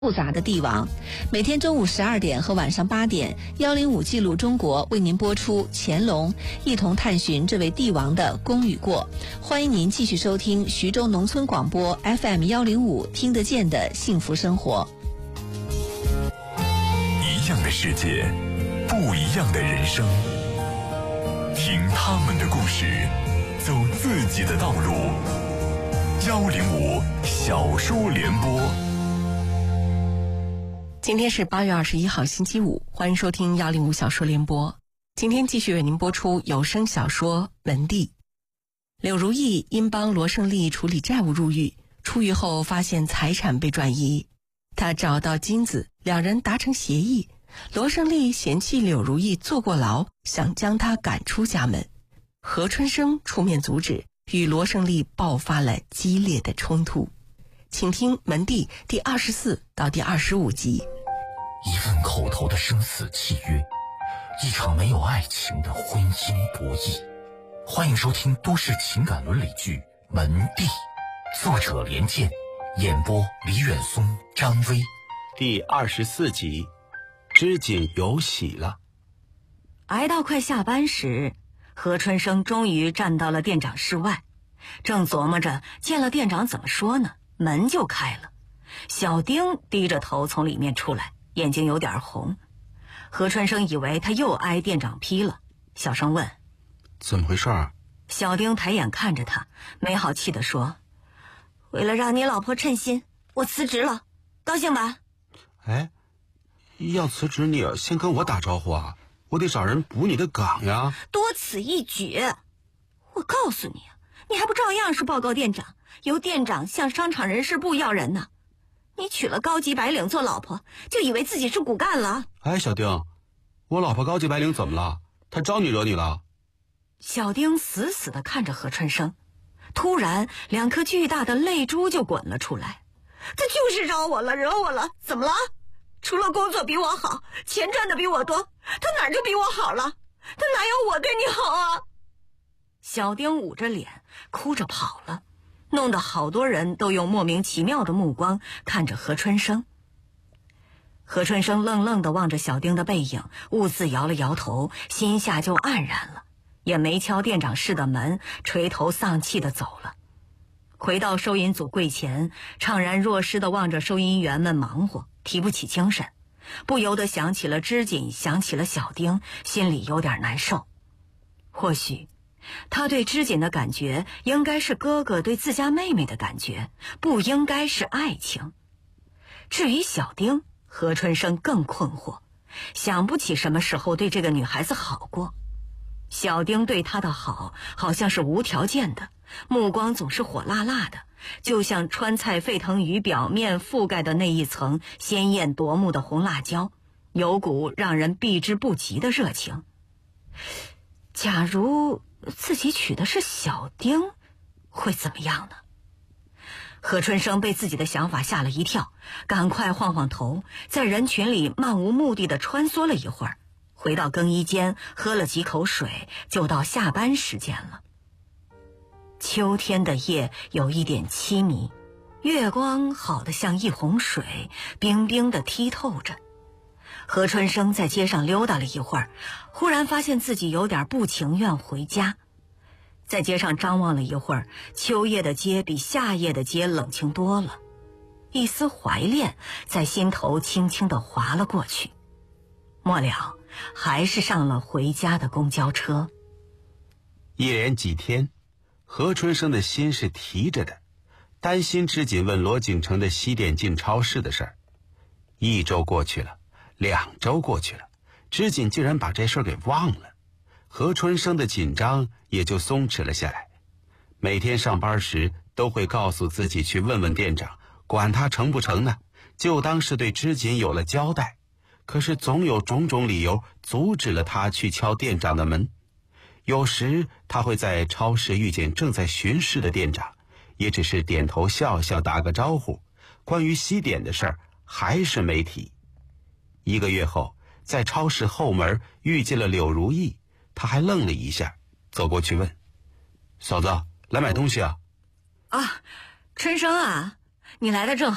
复杂的帝王。每天中午12点和晚上8点，105记录中国为您播出乾隆，一同探寻这位帝王的功与过。欢迎您继续收听徐州农村广播 FM105听得见的幸福生活。 一样的世界，不一样的人生，听他们的故事，走自己的道路。105小说联播。 今天是8月21号星期五，欢迎收听105小说联播。今天继续为您播出有声小说《文帝》。柳如意因帮罗胜利处理债务入狱，出狱后发现财产被转移，他找到金子，两人达成协议。罗胜利嫌弃柳如意坐过牢，想将他赶出家门。何春生出面阻止，与罗胜利爆发了激烈的冲突。请听《门第》第24到第25集。 一份口头的生死契约，一场没有爱情的婚姻博弈。欢迎收听都市情感伦理剧《门第》，作者连剑，演播李远松、张威。 第24集，知锦有喜了。 挨到快下班时，何春生终于站到了店长室外，正琢磨着见了店长怎么说呢，门就开了。小丁低着头从里面出来，眼睛有点红。何春生以为他又挨店长批了，小声问： 怎么回事啊？ 小丁抬眼看着他，没好气地说：为了让你老婆称心，我辞职了，高兴吧？ 哎，要辞职你要先跟我打招呼啊，我得找人补你的岗呀。 多此一举，我告诉你，你还不照样是报告店长，由店长向商场人事部要人呢？你娶了高级白领做老婆，就以为自己是骨干了？ 哎，小丁，我老婆高级白领怎么了？她招你惹你了？ 小丁死死地看着何春生，突然2颗巨大的泪珠就滚了出来。他就是招我了，惹我了，怎么了？除了工作比我好，钱赚的比我多，他哪儿就比我好了？他哪有我对你好啊？小丁捂着脸哭着跑了，弄得好多人都用莫名其妙的目光看着何春生。何春生愣愣地望着小丁的背影，兀自摇了摇头，心下就黯然了，也没敲店长室的门，垂头丧气地走了。回到收银组柜前，怅然若失地望着收银员们忙活，提不起精神，不由得想起了知锦，想起了小丁，心里有点难受。或许他对知锦的感觉应该是哥哥对自家妹妹的感觉，不应该是爱情。至于小丁，何春生更困惑，想不起什么时候对这个女孩子好过。小丁对他的好好像是无条件的，目光总是火辣辣的，就像川菜沸腾鱼表面覆盖的那一层鲜艳夺目的红辣椒，有股让人避之不及的热情。假如自己娶的是小丁，会怎么样呢？何春生被自己的想法吓了一跳，赶快晃晃头，在人群里漫无目的地穿梭了一会儿，回到更衣间喝了几口水，就到下班时间了。秋天的夜有一点凄迷，月光好得像一泓水，冰冰地剔透着。何春生在街上溜达了一会儿，忽然发现自己有点不情愿回家。在街上张望了一会儿，秋夜的街比夏夜的街冷清多了，一丝怀恋在心头轻轻地划了过去。末了，还是上了回家的公交车。 一连几天，何春生的心是提着的，担心知锦问罗景成的西点进超市的事儿。1周过去了，2周过去了，知锦竟然把这事儿给忘了。何春生的紧张也就松弛了下来，每天上班时都会告诉自己去问问店长，管他成不成呢，就当是对知锦有了交代。可是总有种种理由阻止了他去敲店长的门。有时他会在超市遇见正在巡视的店长，也只是点头笑笑打个招呼，关于西点的事儿还是没提。1个月后，在超市后门遇见了柳如意，他还愣了一下，走过去问：嫂子，来买东西啊？ 啊，春生啊，你来的正好，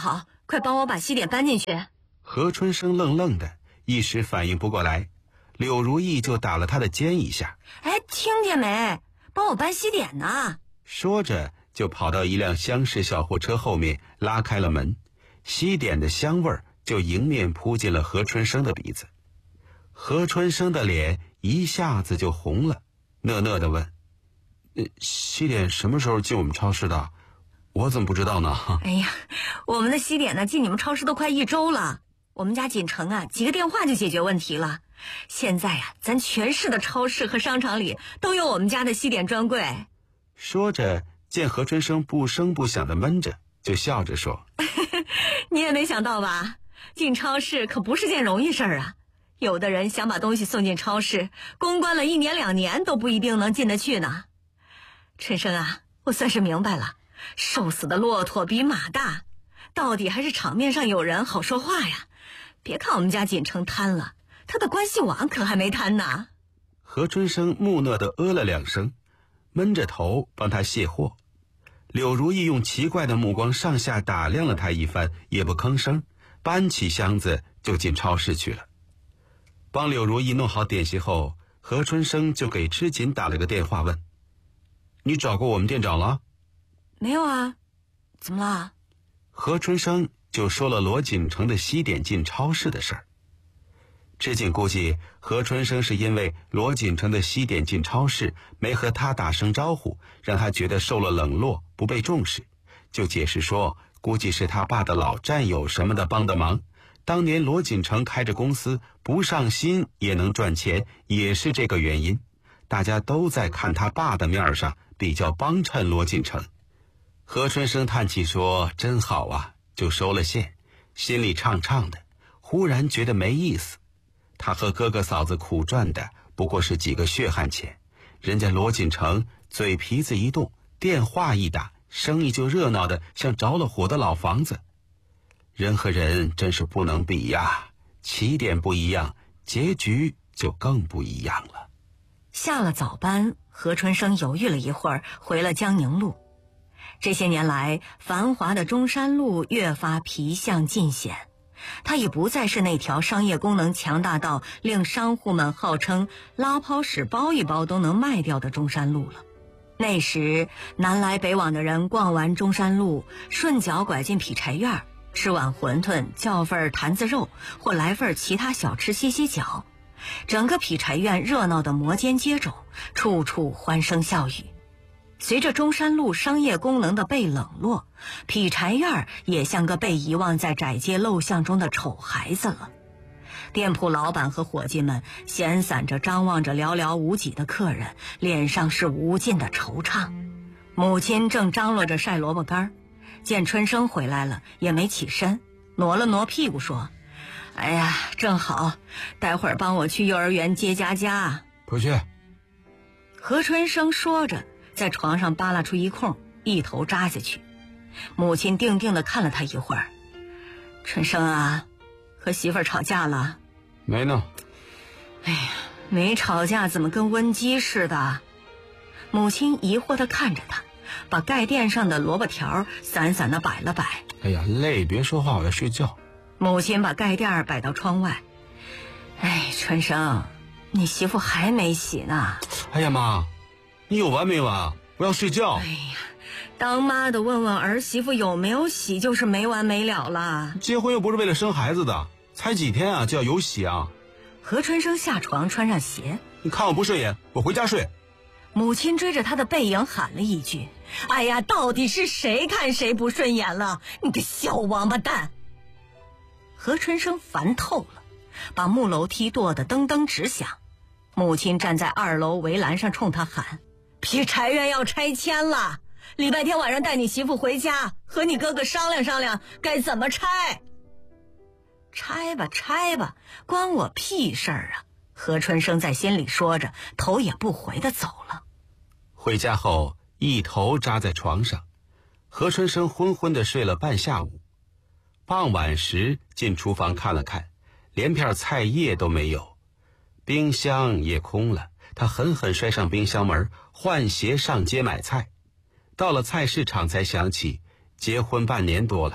快帮我把西点搬进去。 何春生愣愣的，一时反应不过来，柳如意就打了他的肩一下。 哎，听见没？帮我搬西点呢。 说着就跑到一辆厢式小货车后面，拉开了门，西点的香味儿就迎面扑进了何春生的鼻子。何春生的脸一下子就红了，讷讷地问：西点什么时候进我们超市的？我怎么不知道呢？ 哎呀，我们的西点呢，进你们超市都快1周了。我们家锦城啊，几个电话就解决问题了。现在啊，咱全市的超市和商场里都有我们家的西点专柜。 说着，见何春生不声不响地闷着，就笑着说： 你也没想到吧？进超市可不是件容易事儿啊。有的人想把东西送进超市，公关了1年2年都不一定能进得去呢。春生啊，我算是明白了，瘦死的骆驼比马大，到底还是场面上有人好说话呀。别看我们家锦城贪了，他的关系网可还没贪呢。 何春生木讷地了2声，闷着头帮他卸货。柳如意用奇怪的目光上下打量了他一番，也不吭声，搬起箱子就进超市去了。帮柳如意弄好点心后，何春生就给知锦打了个电话，问：你找过我们店长了？ 没有啊，怎么了？ 何春生就说了罗锦城的西点进超市的事儿。知锦估计何春生是因为罗锦城的西点进超市没和他打声招呼，让他觉得受了冷落，不被重视，就解释说估计是他爸的老战友什么的帮的忙。当年罗锦城开着公司不上心也能赚钱，也是这个原因。大家都在看他爸的面上比较帮衬罗锦城。何春生叹气说：真好啊，就收了线，心里畅畅的，忽然觉得没意思。他和哥哥嫂子苦赚的不过是几个血汗钱，人家罗锦城嘴皮子一动，电话一打，生意就热闹的像着了火的老房子。人和人真是不能比呀，起点不一样，结局就更不一样了。 下了早班，何春生犹豫了一会儿，回了江宁路。这些年来，繁华的中山路越发皮相尽显，它已不再是那条商业功能强大到令商户们号称拉泡屎包一包都能卖掉的中山路了。那时南来北往的人逛完中山路，顺脚拐进劈柴院，吃碗馄饨，叫份坛子肉，或来份其他小吃歇歇脚。整个劈柴院热闹的摩肩接踵，处处欢声笑语。随着中山路商业功能的被冷落，劈柴院也像个被遗忘在窄街陋巷中的丑孩子了。店铺老板和伙计们闲散着张望着寥寥无几的客人，脸上是无尽的惆怅。母亲正张罗着晒萝卜干，见春生回来了也没起身，挪了挪屁股说：哎呀，正好，待会儿帮我去幼儿园接佳佳。 不去。 何春生说着，在床上扒拉出一空，一头扎下去。母亲定定地看了他一会儿：春生啊，和媳妇儿吵架了？ 没呢。 哎呀，没吵架怎么跟温鸡似的？母亲疑惑地看着他，把盖垫上的萝卜条散散地摆了摆。 哎呀，累，别说话，我要睡觉。 母亲把盖垫摆到窗外。哎，春生，你媳妇还没洗呢。 哎呀妈，你有完没完？我要睡觉。 哎呀，当妈的问问儿媳妇有没有洗，就是没完没了了。 结婚又不是为了生孩子的，才几天啊就要有喜啊。 何春生下床穿上鞋。 你看我不顺眼，我回家睡。 母亲追着他的背影喊了一句：哎呀，到底是谁看谁不顺眼了？你个小王八蛋！何春生烦透了，把木楼梯跺得噔噔直响。母亲站在2楼围栏上冲他喊：劈柴院要拆迁了，礼拜天晚上带你媳妇回家，和你哥哥商量商量该怎么拆。拆吧拆吧，关我屁事儿啊！何春生在心里说着，头也不回地走了。 回家后一头扎在床上，何春生昏昏地睡了半下午。傍晚时进厨房看了看，连片菜叶都没有，冰箱也空了。他狠狠摔上冰箱门，换鞋上街买菜。到了菜市场才想起，结婚半年多了，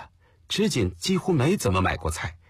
知锦几乎没怎么买过菜，